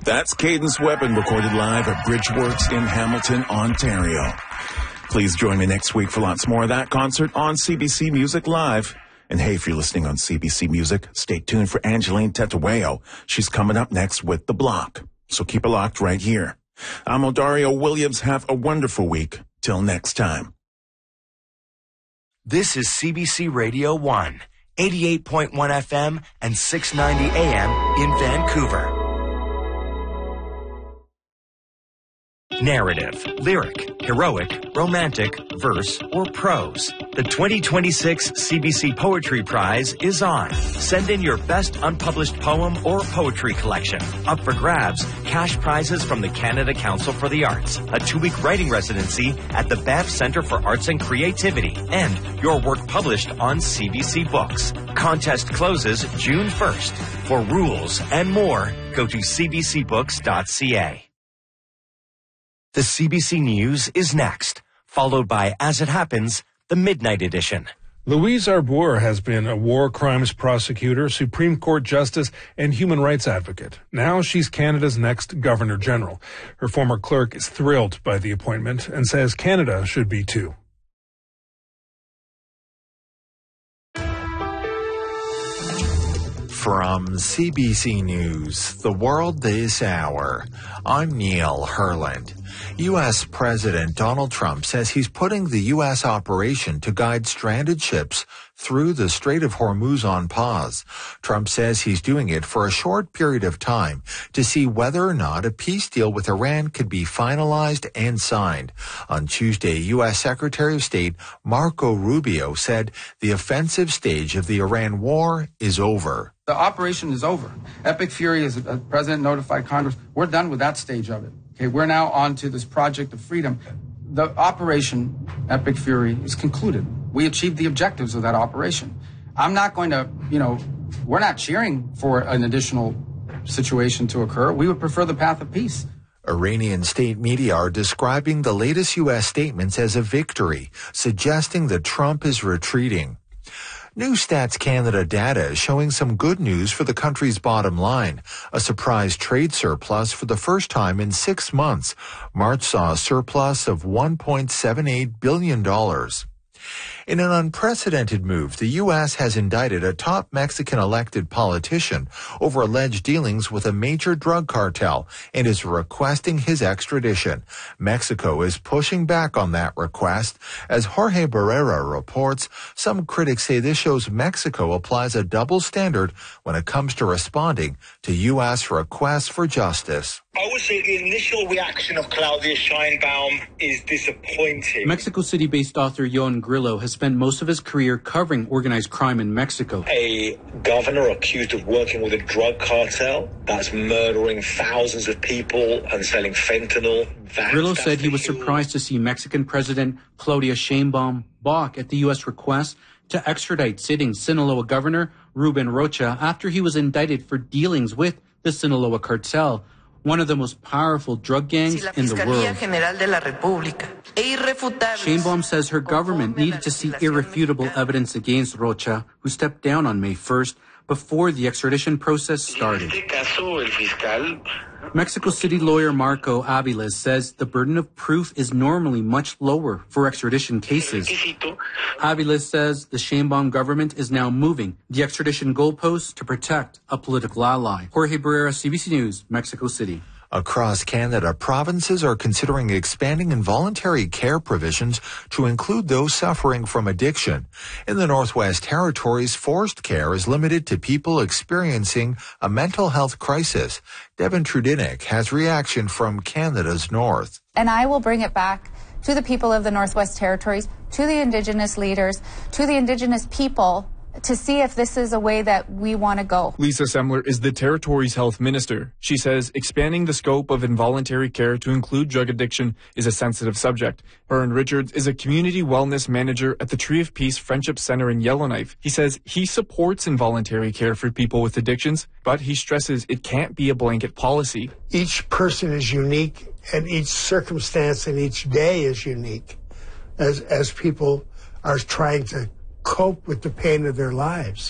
That's Cadence Weapon, recorded live at Bridgeworks in Hamilton, Ontario. Please join me next week for lots more of that concert on CBC Music Live. And hey, if you're listening on CBC Music, stay tuned for Angeline Tetawayo. She's coming up next with The Block. So keep it locked right here. I'm Odario Williams. Have a wonderful week. Till next time. This is CBC Radio 1, 88.1 FM and 690 AM in Vancouver. Narrative, lyric, heroic, romantic, verse, or prose. The 2026 CBC Poetry Prize is on. Send in your best unpublished poem or poetry collection. Up for grabs, cash prizes from the Canada Council for the Arts, a 2-week writing residency at the Banff Centre for Arts and Creativity, and your work published on CBC Books. Contest closes June 1st. For rules and more, go to cbcbooks.ca. The CBC News is next, followed by As It Happens, the Midnight Edition. Louise Arbour has been a war crimes prosecutor, Supreme Court justice, and human rights advocate. Now she's Canada's next Governor General. Her former clerk is thrilled by the appointment and says Canada should be too. From CBC News, The World This Hour, I'm Neil Herland. U.S. President Donald Trump says he's putting the U.S. operation to guide stranded ships through the Strait of Hormuz on pause. Trump says he's doing it for a short period of time to see whether or not a peace deal with Iran could be finalized and signed. On Tuesday, U.S. Secretary of State Marco Rubio said the offensive stage of the Iran war is over. The operation is over. Epic Fury, as the president notified Congress, we're done with that stage of it. Okay, we're now on to this project of freedom. The operation, Epic Fury, is concluded. We achieved the objectives of that operation. I'm not going to, we're not cheering for an additional situation to occur. We would prefer the path of peace. Iranian state media are describing the latest U.S. statements as a victory, suggesting that Trump is retreating. New Stats Canada data is showing some good news for the country's bottom line. A surprise trade surplus for the first time in 6 months. March saw a surplus of $1.78 billion. In an unprecedented move, the U.S. has indicted a top Mexican elected politician over alleged dealings with a major drug cartel and is requesting his extradition. Mexico is pushing back on that request. As Jorge Barrera reports, some critics say this shows Mexico applies a double standard when it comes to responding to U.S. requests for justice. I would say the initial reaction of Claudia Sheinbaum is disappointing. Mexico City-based author Yoan Grillo has spent most of his career covering organized crime in Mexico. A governor accused of working with a drug cartel that's murdering thousands of people and selling fentanyl. Grillo said he was surprised to see Mexican President Claudia Sheinbaum balk at the U.S. request to extradite sitting Sinaloa Governor Ruben Rocha after he was indicted for dealings with the Sinaloa cartel, one of the most powerful drug gangs in the world. Sheinbaum says her government needed to see irrefutable evidence against Rocha, who stepped down on May 1st before the extradition process started. Mexico City lawyer Marco Aviles says the burden of proof is normally much lower for extradition cases. Aviles says the Sheinbaum government is now moving the extradition goalposts to protect a political ally. Jorge Barrera, CBC News, Mexico City. Across Canada, provinces are considering expanding involuntary care provisions to include those suffering from addiction. In the Northwest Territories, forced care is limited to people experiencing a mental health crisis. Devin Trudinick has reaction from Canada's North. And I will bring it back to the people of the Northwest Territories, to the Indigenous leaders, to the Indigenous people, to see if this is a way that we want to go. Lisa Semler is the territory's health minister. She says expanding the scope of involuntary care to include drug addiction is a sensitive subject. Aaron Richards is a community wellness manager at the Tree of Peace Friendship Center in Yellowknife. He says he supports involuntary care for people with addictions, but he stresses it can't be a blanket policy. Each person is unique, and each circumstance and each day is unique as people are trying to cope with the pain of their lives.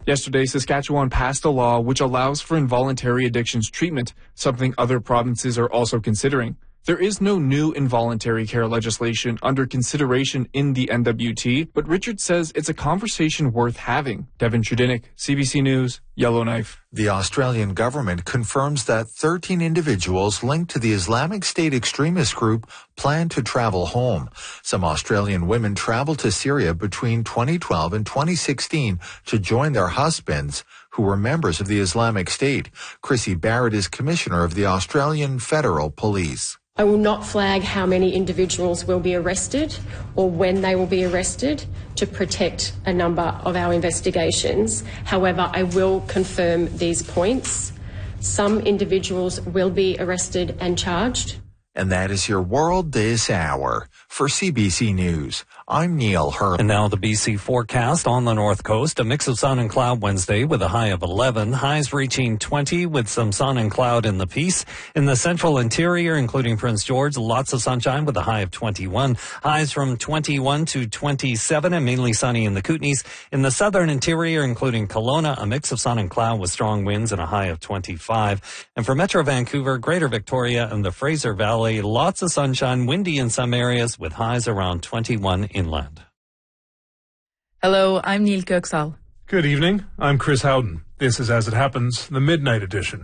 Yesterday, Saskatchewan passed a law which allows for involuntary addictions treatment, something other provinces are also considering. There is no new involuntary care legislation under consideration in the NWT, but Richard says it's a conversation worth having. Devin Chudinik, CBC News, Yellowknife. The Australian government confirms that 13 individuals linked to the Islamic State extremist group plan to travel home. Some Australian women traveled to Syria between 2012 and 2016 to join their husbands, who were members of the Islamic State. Chrissy Barrett is Commissioner of the Australian Federal Police. I will not flag how many individuals will be arrested or when they will be arrested to protect a number of our investigations. However, I will confirm these points. Some individuals will be arrested and charged. And that is your World This Hour. For CBC News, I'm Neil Hurley. And now the BC forecast on the north coast. A mix of sun and cloud Wednesday with a high of 11. Highs reaching 20 with some sun and cloud in the Peace. In the central interior, including Prince George, lots of sunshine with a high of 21. Highs from 21 to 27 and mainly sunny in the Kootenays. In the southern interior, including Kelowna, a mix of sun and cloud with strong winds and a high of 25. And for Metro Vancouver, Greater Victoria and the Fraser Valley, lots of sunshine, windy in some areas with highs around 21 inland. Hello, I'm Neil Köksal. Good evening. I'm Chris Howden. This is As It Happens, the Midnight Edition.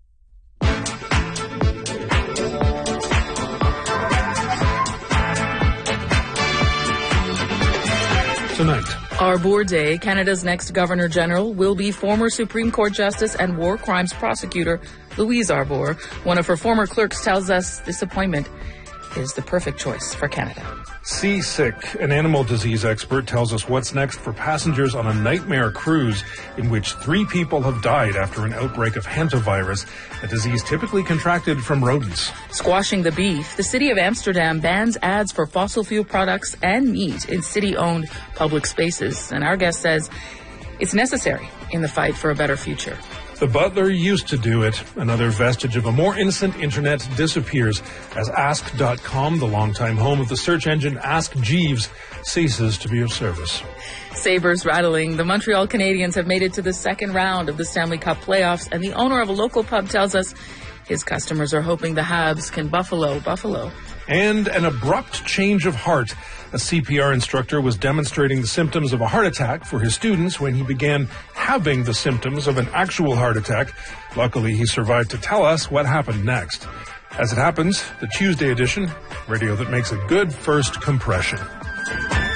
Tonight, Arbour Day, Canada's next Governor General, will be former Supreme Court Justice and War Crimes Prosecutor Louise Arbour. One of her former clerks tells us this appointment is the perfect choice for Canada. Seasick, an animal disease expert, tells us what's next for passengers on a nightmare cruise in which 3 people have died after an outbreak of hantavirus, a disease typically contracted from rodents. Squashing the beef, the city of Amsterdam bans ads for fossil fuel products and meat in city-owned public spaces. And our guest says it's necessary in the fight for a better future. The butler used to do it. Another vestige of a more innocent internet disappears as Ask.com, the longtime home of the search engine Ask Jeeves, ceases to be of service. Sabres rattling. The Montreal Canadiens have made it to the second round of the Stanley Cup playoffs, and the owner of a local pub tells us his customers are hoping the Habs can buffalo. And an abrupt change of heart. A CPR instructor was demonstrating the symptoms of a heart attack for his students when he began having the symptoms of an actual heart attack. Luckily, he survived to tell us what happened next. As It Happens, the Tuesday edition, radio that makes a good first compression.